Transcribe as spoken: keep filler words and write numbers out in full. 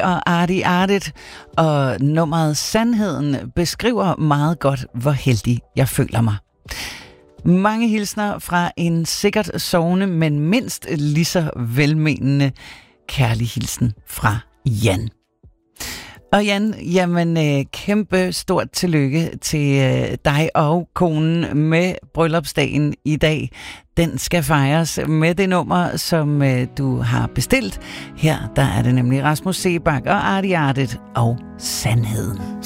og Artie Artit, og nummeret Sandheden beskriver meget godt, hvor heldig jeg føler mig. Mange hilsner fra en sikkert sovende, men mindst lige så velmenende kærlig hilsen fra Jan. Og Jan, jamen øh, kæmpe stort tillykke til øh, dig og konen med bryllupsdagen i dag. Den skal fejres med det nummer, som øh, du har bestilt. Her der er det nemlig Rasmus Seebach og Artie Artit og Sandheden.